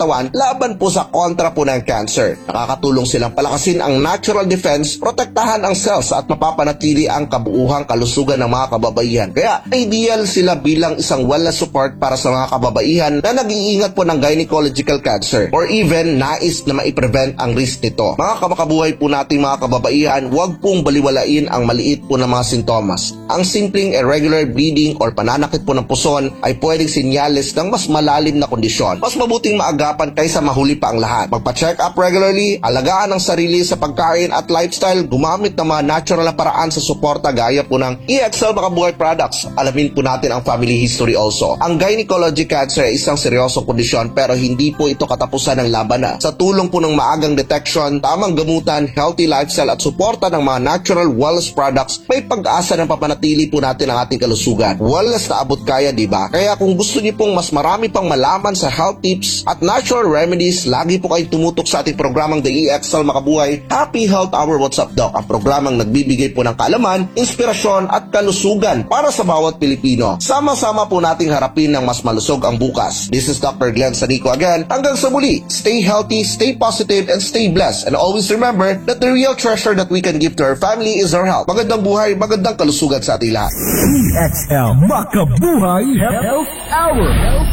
katawan laban po sa kontra po ng cancer. Nakakatulong silang palakasin ang natural defense, protektahan ang cells at mapapanatili ang kabuuhang kalusugan ng mga kababaihan. Kaya ideal sila bilang isang wellness support para sa mga kababaihan na nag-iingat po ng gynecological cancer or even nais na maiprevent ang risk nito. Mga kamakabuhay po nating mga kababaihan, huwag pong baliwalain ang maliit po na mga sintomas. Ang simpleng irregular bleeding or pananakit po ng puson ay pwedeng senyales ng mas malalim na kondisyon. Mas mabuting maagapan kaysa mahuli pa ang lahat. Magpa-check up regularly, alagaan ang sarili sa pagkain at lifestyle, gumamit ng mga natural na paraan sa suporta gaya po ng EXL Makabuhay products. Alamin po natin ang family history also. Ang gynecology cancer ay isang seryosong kondisyon pero hindi po ito katapusan ng labanan. Sa tulong po ng maagang detection, tamang gamutan, healthy lifestyle at suporta ng mga natural wellness products, may pag-asa ng papanatili po natin ang ating kalusugan. Wellness na abot kaya, diba? Kaya kung gusto niyo pong mas marami pang malaman sa health tips at natural remedies, lagi po kayong tumutok sa ating programang The EXL Makabuhay Happy Health Hour WhatsApp Doc, ang programang nagbibigay po ng kaalaman, inspirasyon at kalusugan para sa bawat Pilipino. Sama-sama po nating harapin ng mas malusog ang bukas. This is Dr. Glenn Sanico again. Hanggang sa muli, stay healthy, stay positive, and stay blessed. And always remember that the real treasure that we can give to our family is our health. Magandang buhay, magandang kalusugan sa ating lahat. EXL Makabuhay Health Hour.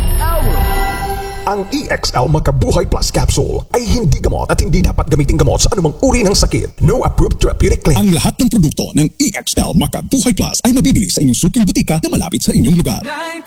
Ang EXL Makabuhay Plus Capsule ay hindi gamot at hindi dapat gamitin gamot sa anumang uri ng sakit. No approved therapeutic claim. Ang lahat ng produkto ng EXL Makabuhay Plus ay mabibili sa inyong suking butika na malapit sa inyong lugar.